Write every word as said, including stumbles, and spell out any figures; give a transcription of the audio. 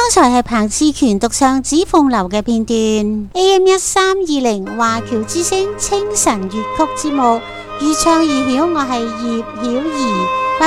剛才係彭志權讀唱《紫鳳樓》嘅片段。A M 一三二零華僑之聲清晨粵曲節目，越唱越曉，我係葉曉儀。